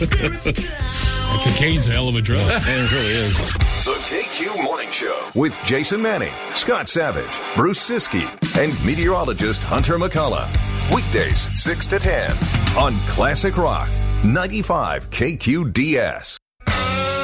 Cocaine's a hell of a drug. It really is. The KQ Morning Show with Jason Manning, Scott Savage, Bruce Siskey, and meteorologist Hunter McCullough. Weekdays 6 to 10 on Classic Rock 95 KQDS.